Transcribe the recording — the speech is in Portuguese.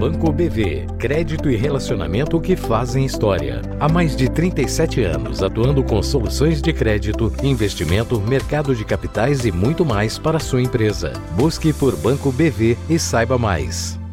Banco BV. Crédito e relacionamento que fazem história. Há mais de 37 anos atuando com soluções de crédito, investimento, mercado de capitais e muito mais para a sua empresa. Busque por Banco BV e saiba mais.